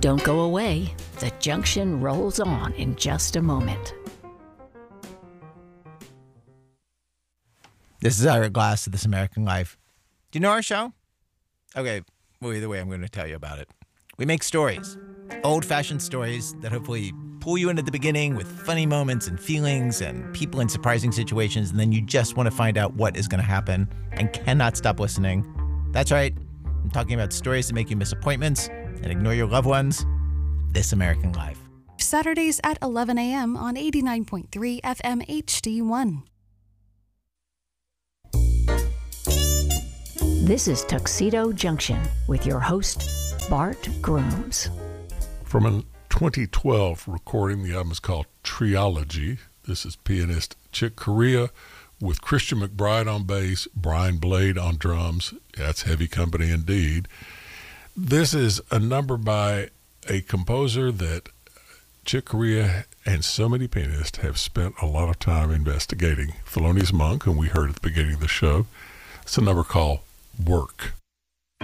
Don't go away. The Junction rolls on in just a moment. This is Ira Glass of This American Life. Do you know our show? Okay, well, either way, I'm going to tell you about it. We make stories, old-fashioned stories that hopefully pull you in at the beginning with funny moments and feelings and people in surprising situations, and then you just want to find out what is going to happen and cannot stop listening. That's right. I'm talking about stories that make you miss appointments and ignore your loved ones. This American Life. Saturdays at 11 a.m. on 89.3 FM HD1. This is Tuxedo Junction with your host, Bart Grooms. From a 2012 recording, the album is called Triology. This is pianist Chick Corea with Christian McBride on bass, Brian Blade on drums. That's heavy company indeed. This is a number by a composer that Chick Corea and so many pianists have spent a lot of time investigating. Thelonious Monk, whom we heard at the beginning of the show. It's a number called Work.